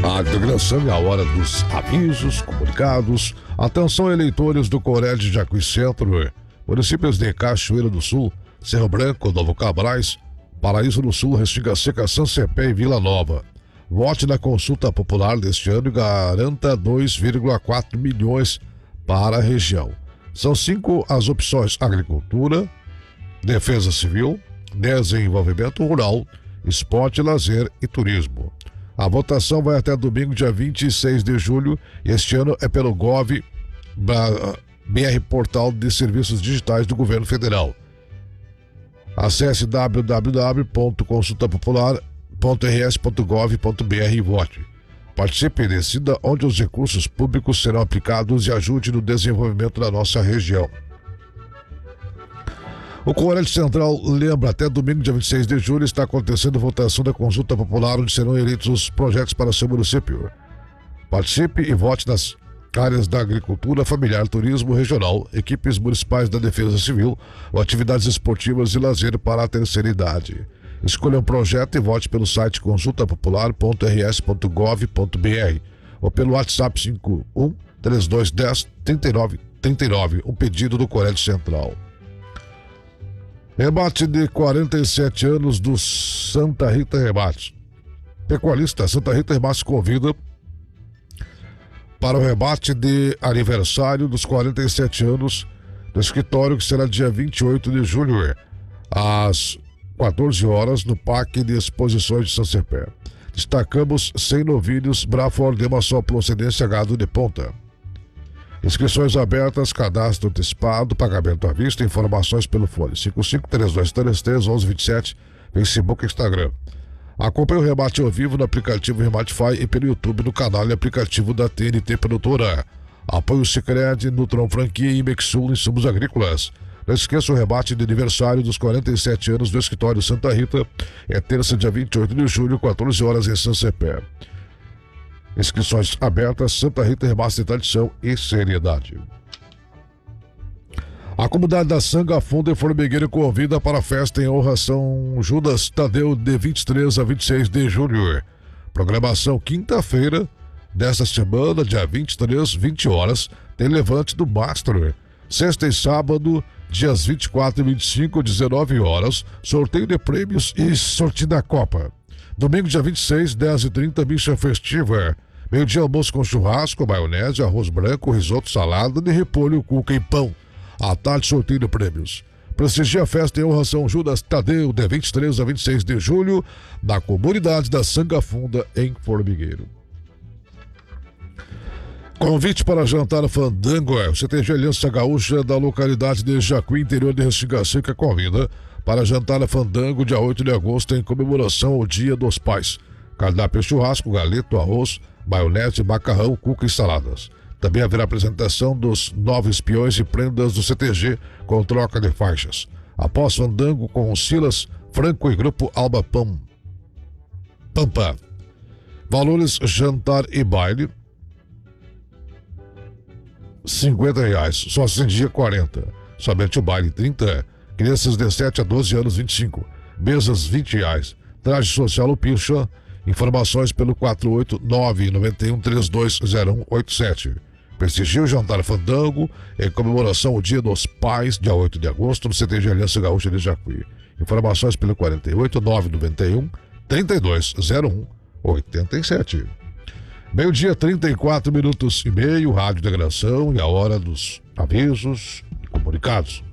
A integração é a hora dos avisos, comunicados. Atenção, eleitores do Colégio de Jacuí Centro, municípios de Cachoeira do Sul, Cerro Branco, Novo Cabrais, Paraíso do Sul, Restinga Seca, São Cepé e Vila Nova. Vote na consulta popular deste ano e garanta 2,4 milhões para a região. São 5 as opções: agricultura, defesa civil, desenvolvimento rural, esporte, lazer e turismo. A votação vai até domingo, dia 26 de julho, e este ano é pelo Gov.br, Portal de Serviços Digitais do Governo Federal. Acesse www.consultapopular.rs.gov.br e vote. Participe e decida onde os recursos públicos serão aplicados e ajude no desenvolvimento da nossa região. O Colégio Central lembra, até domingo, dia 26 de julho, está acontecendo votação da consulta popular, onde serão eleitos os projetos para seu município. Participe e vote nas áreas da agricultura, familiar, turismo regional, equipes municipais da defesa civil ou atividades esportivas e lazer para a terceira idade. Escolha um projeto e vote pelo site consultapopular.rs.gov.br ou pelo WhatsApp 51 3210 3939, um pedido do Colégio Central. Rebate de 47 anos do Santa Rita Rebates. Pecuarista Santa Rita Rebates convida para o rebate de aniversário dos 47 anos do escritório, que será dia 28 de julho, às 14 horas, no Parque de Exposições de São Cepé. Destacamos 100 novilhos Braford de uma só procedência, gado de ponta. Inscrições abertas, cadastro antecipado, pagamento à vista, informações pelo fone 55-3233-1127, Facebook e Instagram. Acompanhe o rebate ao vivo no aplicativo Rematify e pelo YouTube no canal e aplicativo da TNT Produtora. Apoio Sicredi, Nutron Franquia e Mexul Insumos Agrícolas. Não esqueça o rebate de aniversário dos 47 anos do escritório Santa Rita. É terça, dia 28 de julho, 14 horas em São Cepé. Inscrições abertas, Santa Rita Rebate de tradição e seriedade. A comunidade da Sanga Funda e Formigueiro convida para a festa em honra São Judas Tadeu, de 23 a 26 de julho. Programação quinta-feira desta semana, dia 23, 20 horas, tem levante do Mastro. Sexta e sábado, dias 24 e 25, 19 horas, sorteio de prêmios e sorteio da Copa. Domingo, dia 26, 10h30, missa festiva. Meio-dia, almoço com churrasco, maionese, arroz branco, risoto, salada de repolho, cuca e pão. À tarde, sorteio de prêmios. Prestigia a festa em honra São Judas Tadeu, de 23 a 26 de julho, na comunidade da Sanga Funda, em Formigueiro. Convite para jantar fandango. O CTG Aliança Gaúcha da localidade de Jacuí, interior de Restinga Seca, convida para jantar fandango dia 8 de agosto, em comemoração ao Dia dos Pais. Cardápio: churrasco, galeto, arroz, maionese, macarrão, cuca e saladas. Também haverá apresentação dos 9 espiões e prendas do CTG com troca de faixas. Após fandango com Silas Franco e grupo Alba Pampa. Valores: jantar e baile R$50, só sem dia 40. Somente o baile 30. Crianças de 7 a 12 anos 25. Mesas R$20. Traje social o picha. Informações pelo 489-91320187. Prestigie o jantar fandango em comemoração ao Dia dos Pais, dia 8 de agosto, no CTG Aliança Gaúcha de Jacuí. Informações pelo 489-91-320187. Meio-dia, 34 minutos e meio, Rádio Integração, e a hora dos avisos e comunicados.